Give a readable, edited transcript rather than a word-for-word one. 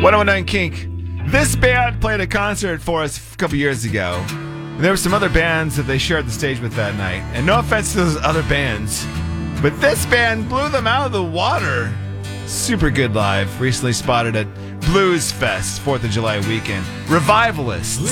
109 Kink. This band played a concert for us a couple years ago. And there were some other bands that they shared the stage with that night. And no offense to those other bands, but this band blew them out of the water. Super good live. Recently spotted at Blues Fest, 4th of July weekend. Revivalists.